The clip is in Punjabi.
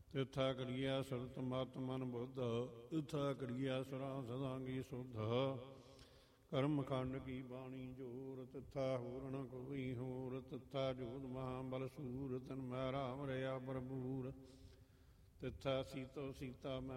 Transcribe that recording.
ਤਿੱਥਾ ਕਰੀਆ ਸੁਰਤ ਮਤ ਮਨ ਬੁੱਧ, ਤਿੱਥਾ ਕਰੀਆ ਸੁਰਾਂ ਸਦਾਂਗੀ ਸੁਧ। ਕਰਮ ਖੰਡ ਕੀ ਬਾਣੀ ਜੋਰ, ਤਿੱਥਾ ਹੋਰ ਨ ਕੋਈ ਹੋਰ। ਤਿੱਥਾ ਜੋਤ ਮਹਾਬਲ ਸੂਰ, ਤਨ ਮੈਂ ਰਾਮ ਰਿਆ ਭਰਪੂਰ। ਤਿੱਥਾ ਸੀਤੋ ਸੀਤਾ ਮੈਂ